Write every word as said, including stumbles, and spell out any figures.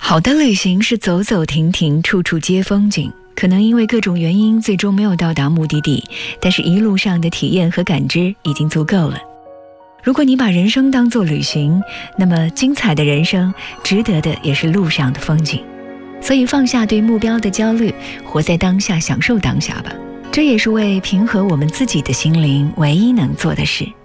好的旅行是走走停停，处处皆风景。可能因为各种原因最终没有到达目的地，但是一路上的体验和感知已经足够了。如果你把人生当作旅行，那么精彩的人生值得的也是路上的风景。所以放下对目标的焦虑，活在当下，享受当下吧。这也是为平和我们自己的心灵唯一能做的事。